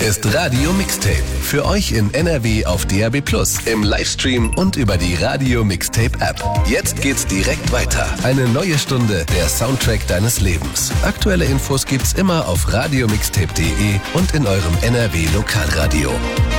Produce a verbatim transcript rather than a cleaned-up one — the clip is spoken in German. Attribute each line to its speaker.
Speaker 1: ist Radio Mixtape. Für euch in N R W auf D A B plus, im Livestream und über die Radio Mixtape App. Jetzt geht's direkt weiter. Eine neue Stunde, der Soundtrack deines Lebens. Aktuelle Infos gibt's immer auf radiomixtape punkt de und in eurem N R W Lokalradio.